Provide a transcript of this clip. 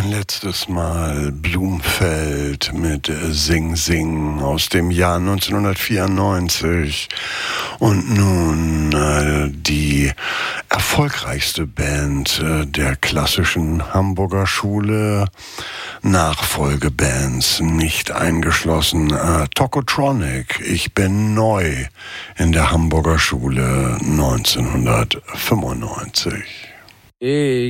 Letztes Mal Blumfeld mit Sing Sing aus dem Jahr 1994 und nun die erfolgreichste Band der klassischen Hamburger Schule, Nachfolgebands nicht eingeschlossen, Tokotronic, ich bin neu in der Hamburger Schule 1995.